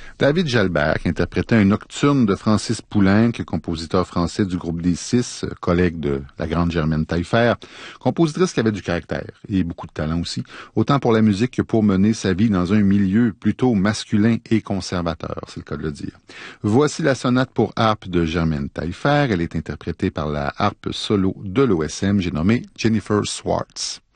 David Jalbert interprétait un nocturne de Francis Poulenc, compositeur français du groupe des Six, collègue de la grande Germaine Taillefer, compositrice qui avait du caractère et beaucoup de talent aussi, autant pour la musique que pour mener sa vie dans un milieu plutôt masculin et conservateur, c'est le cas de le dire. Voici la sonate pour harpe de Germaine Taillefer. Elle est interprétée par la harpe solo de l'OSM, j'ai nommé Jennifer Swartz.